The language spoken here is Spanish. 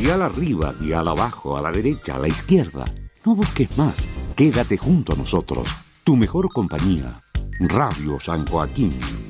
dial arriba, dial abajo, a la derecha, a la izquierda. No busques más. Quédate junto a nosotros. Tu mejor compañía. Radio San Joaquín.